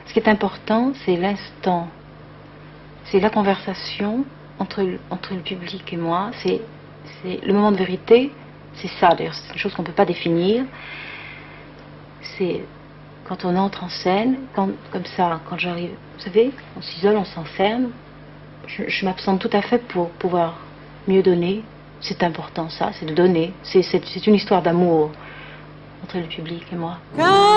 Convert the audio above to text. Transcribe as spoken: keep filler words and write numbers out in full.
Ce qui est important, c'est l'instant. C'est la conversation entre le, entre le public et moi. C'est le moment de vérité. C'est ça, d'ailleurs, c'est une chose qu'on ne peut pas définir. C'est quand on entre en scène, quand, comme ça, quand j'arrive, vous savez, on s'isole, on s'enferme. Je, je m'absente tout à fait pour pouvoir mieux donner. C'est important, ça, c'est de donner. C'est une histoire d'amour entre le public et moi.